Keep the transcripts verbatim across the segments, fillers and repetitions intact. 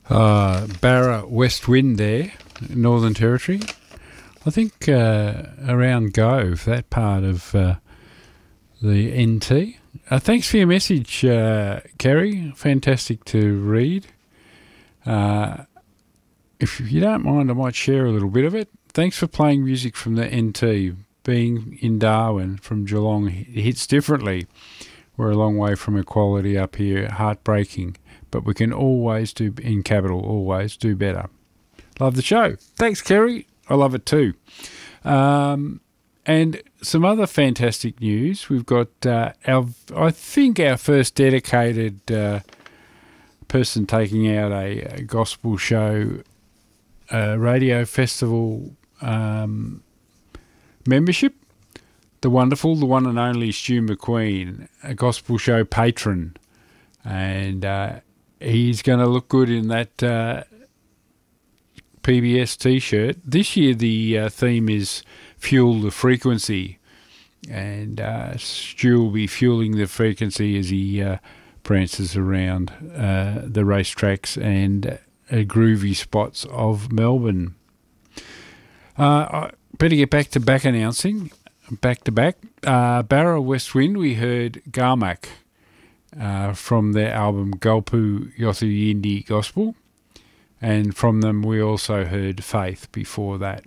Uh, Barra West Wind there, Northern Territory. I think uh, around Gove, that part of uh, the N T. Uh, thanks for your message, uh, Kerry. Fantastic to read. Uh, if you don't mind, I might share a little bit of it. Thanks for playing music from the N T. Being in Darwin from Geelong, it hits differently. We're a long way from equality up here. Heartbreaking. But we can always do, in capital, always do better. Love the show. Thanks, Kerry. I love it too. Um, and some other fantastic news. We've got uh, our, I think, our first dedicated uh, person taking out a, a gospel show, uh, radio festival um, membership. The wonderful, the one and only Stu McQueen, a gospel show patron. And uh, he's going to look good in that uh, P B S T-shirt. This year the uh, theme is Fuel the Frequency, and uh, Stu will be fueling the frequency as he uh, prances around uh, the racetracks and uh, groovy spots of Melbourne. Uh, I better get back to back announcing, back to back. Uh, Barra West Wind, we heard Garmak uh, from their album Gulpu Yothu Yindi Gospel. And from them, we also heard Faith before that.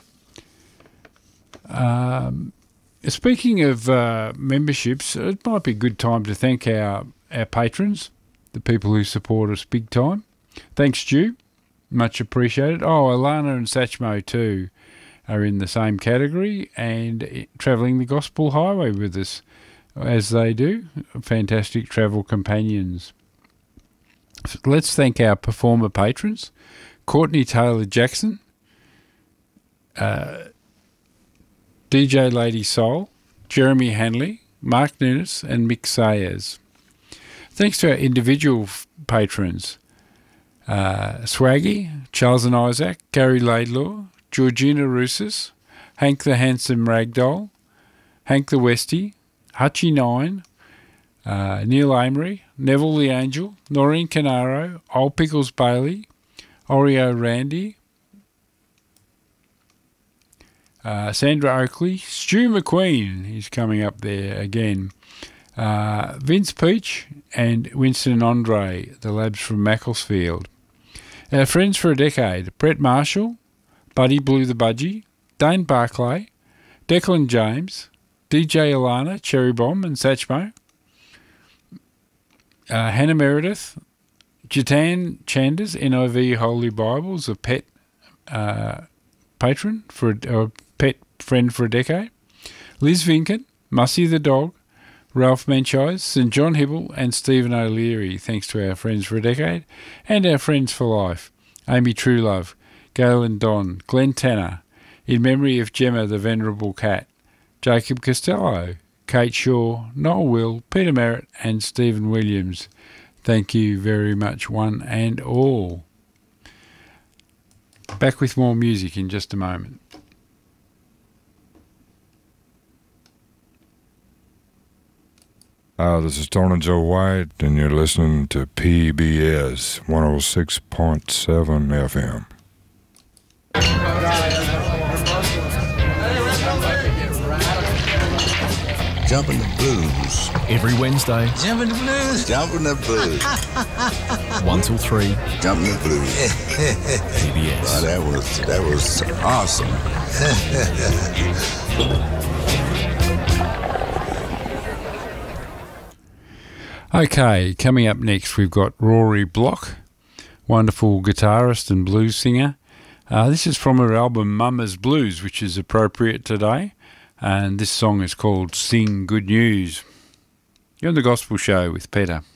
Um, speaking of uh, memberships, it might be a good time to thank our, our patrons, the people who support us big time. Thanks, Stu. Much appreciated. Oh, Alana and Satchmo too are in the same category and travelling the Gospel Highway with us, as they do. Fantastic travel companions. Let's thank our performer patrons, Courtney Taylor-Jackson, uh, D J Lady Soul, Jeremy Hanley, Mark Nunes and Mick Sayers. Thanks to our individual f- patrons, uh, Swaggy, Charles and Isaac, Gary Laidlaw, Georgina Rousas, Hank the Handsome Ragdoll, Hank the Westie, Hutchie Nine, Uh, Neil Amory, Neville the Angel, Noreen Canaro, Old Pickles Bailey, Oreo Randy, uh, Sandra Oakley, Stu McQueen, he's coming up there again, uh, Vince Peach and Winston Andre, the labs from Macclesfield. Our friends for a decade, Brett Marshall, Buddy Blue the Budgie, Dane Barclay, Declan James, D J Alana, Cherry Bomb and Satchmo, Uh, Hannah Meredith, Jatan Chanders, N I V Holy Bibles, a pet uh, patron for a, or pet friend for a decade. Liz Vinken, Mussy the dog, Ralph Menchise, St John Hibble and Stephen O'Leary, thanks to our friends for a decade, and our friends for life, Amy Truelove, Galen Don, Glenn Tanner, in memory of Gemma the Venerable Cat, Jacob Costello, Kate Shaw, Noel Will, Peter Merritt and Stephen Williams. Thank you very much, one and all. Back with more music in just a moment. Uh, this is Tony Joe White, and you're listening to P B S one oh six point seven F M. Jumping the Blues. Every Wednesday. Jumping the Blues. Jumping the Blues. one till three. Jumping the Blues. P B S. Wow, that was, that was awesome. Okay, coming up next we've got Rory Block, wonderful guitarist and blues singer. Uh, this is from her album Mama's Blues, which is appropriate today. And this song is called Sing Good News. You're on The Gospel Show with Peter.